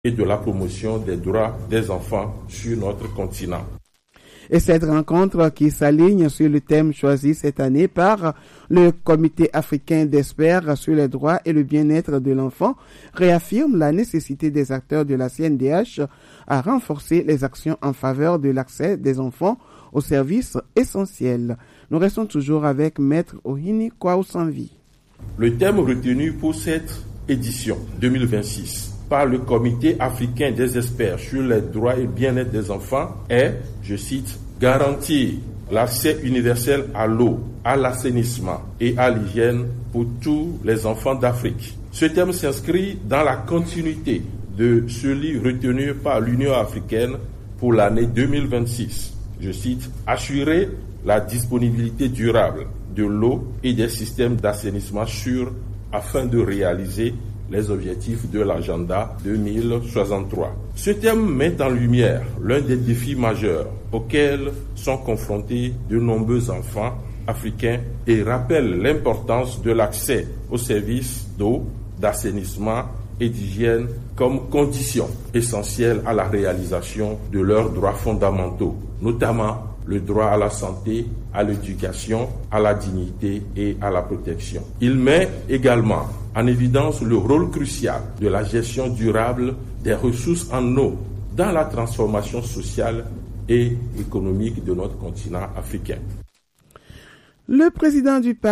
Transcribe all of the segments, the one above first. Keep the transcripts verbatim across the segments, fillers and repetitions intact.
et de la promotion des droits des enfants sur notre continent. Et cette rencontre qui s'aligne sur le thème choisi cette année par le Comité africain d'experts sur les droits et le bien-être de l'enfant réaffirme la nécessité des acteurs de la C N D H à renforcer les actions en faveur de l'accès des enfants aux services essentiels. Nous restons toujours avec Maître Ohini Kwaosanvi. Le thème retenu pour cette édition deux mille vingt-six par le Comité africain des experts sur les droits et le bien-être des enfants est, je cite, « Garantir l'accès universel à l'eau, à l'assainissement et à l'hygiène pour tous les enfants d'Afrique ». Ce thème s'inscrit dans la continuité de celui retenu par l'Union africaine pour l'année deux mille vingt-six. Je cite, « Assurer la disponibilité durable de l'eau et des systèmes d'assainissement sûrs afin de réaliser les objectifs de l'agenda deux mille soixante-trois. Ce thème met en lumière l'un des défis majeurs auxquels sont confrontés de nombreux enfants africains et rappelle l'importance de l'accès aux services d'eau, d'assainissement et d'hygiène comme condition essentielle à la réalisation de leurs droits fondamentaux, notamment le droit à la santé, à l'éducation, à la dignité et à la protection. Il met également en évidence le rôle crucial de la gestion durable des ressources en eau dans la transformation sociale et économique de notre continent africain. Le président du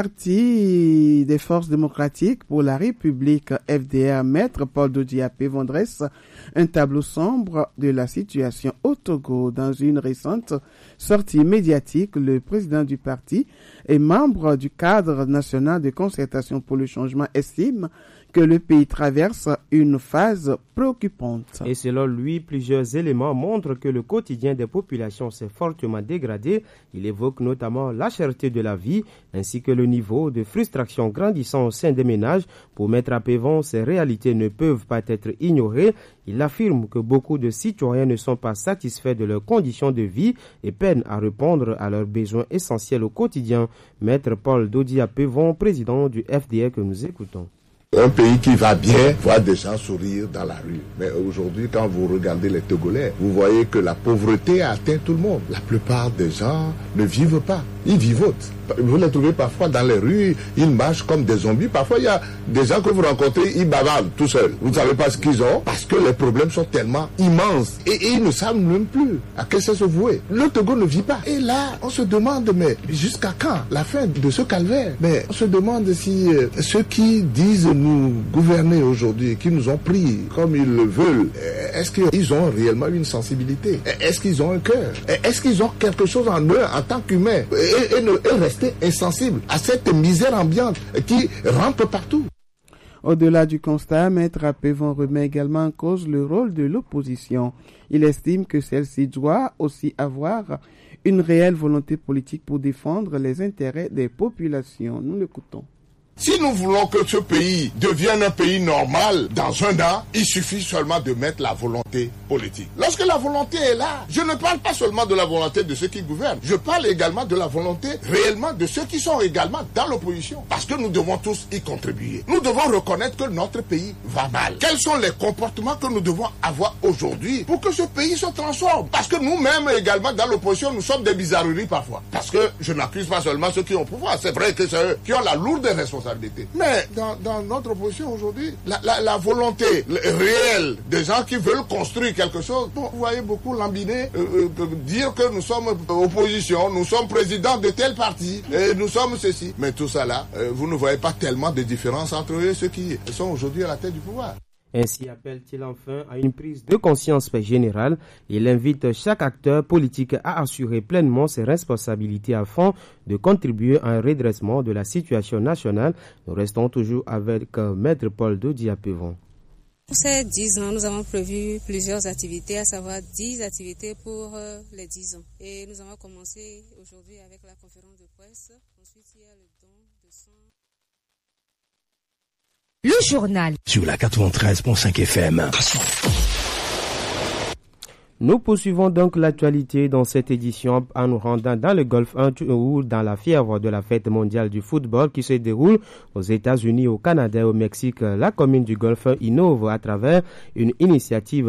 Parti des Forces démocratiques pour la République F D R, Maître Paul Dodi-Apevon, dresse un tableau sombre de la situation au Togo. Dans une récente sortie médiatique, le président du parti et membre du cadre national de concertation pour le changement estime que le pays traverse une phase préoccupante. Et selon lui, plusieurs éléments montrent que le quotidien des populations s'est fortement dégradé. Il évoque notamment la cherté de la vie ainsi que le niveau de frustration grandissant au sein des ménages. Pour Maître Apevon, ces réalités ne peuvent pas être ignorées. Il affirme que beaucoup de citoyens ne sont pas satisfaits de leurs conditions de vie et peinent à répondre à leurs besoins essentiels au quotidien. Maître Paul Dodi-Apevon, président du F D R que nous écoutons. Un pays qui va bien voit des gens sourire dans la rue. Mais aujourd'hui, quand vous regardez les Togolais, vous voyez que la pauvreté a atteint tout le monde. La plupart des gens ne vivent pas, ils vivotent. Vous les trouvez parfois dans les rues, ils marchent comme des zombies. Parfois, il y a des gens que vous rencontrez, ils bavardent tout seuls. Vous ne savez pas ce qu'ils ont parce que les problèmes sont tellement immenses. Et, et ils ne savent même plus à quel sens se vouer. Le Togo ne vit pas. Et là, on se demande, mais jusqu'à quand la fin de ce calvaire? Mais on se demande si euh, ceux qui disent nous gouverner aujourd'hui, qui nous ont pris comme ils le veulent, est-ce qu'ils ont réellement une sensibilité? Est-ce qu'ils ont un cœur? Est-ce qu'ils ont quelque chose en eux en tant qu'humains? Et, et, et rester insensibles à cette misère ambiante qui rampe partout. Au-delà du constat, Maître Apevon remet également en cause le rôle de l'opposition. Il estime que celle-ci doit aussi avoir une réelle volonté politique pour défendre les intérêts des populations. Nous l'écoutons. Si nous voulons que ce pays devienne un pays normal dans un an, il suffit seulement de mettre la volonté politique. Lorsque la volonté est là, je ne parle pas seulement de la volonté de ceux qui gouvernent, je parle également de la volonté réellement de ceux qui sont également dans l'opposition. Parce que nous devons tous y contribuer. Nous devons reconnaître que notre pays va mal. Quels sont les comportements que nous devons avoir aujourd'hui pour que ce pays se transforme? Parce que nous-mêmes également dans l'opposition, nous sommes des bizarreries parfois. Parce que je n'accuse pas seulement ceux qui ont le pouvoir, c'est vrai que c'est eux qui ont la lourde responsabilité. Mais dans, dans notre opposition aujourd'hui, la, la, la volonté réelle des gens qui veulent construire quelque chose, bon, vous voyez beaucoup lambiner, euh, euh, dire que nous sommes opposition, nous sommes présidents de tel parti, et nous sommes ceci. Mais tout ça là, euh, vous ne voyez pas tellement de différence entre eux et ceux qui sont aujourd'hui à la tête du pouvoir. Ainsi appelle-t-il enfin à une prise de conscience générale. Il invite chaque acteur politique à assurer pleinement ses responsabilités afin de contribuer à un redressement de la situation nationale. Nous restons toujours avec euh, Maître Paul Dodi-Apevon. Pour ces dix ans, nous avons prévu plusieurs activités, à savoir dix activités pour euh, les dix ans. Et nous avons commencé aujourd'hui avec la conférence de presse. Ensuite, il y a le don de sang. Le journal. Sur la quatre-vingt-treize virgule cinq F M. Nous poursuivons donc l'actualité dans cette édition en nous rendant dans le Golfe un ou dans la fièvre de la fête mondiale du football qui se déroule aux États-Unis, au Canada et au Mexique. La commune du Golfe innove à travers une initiative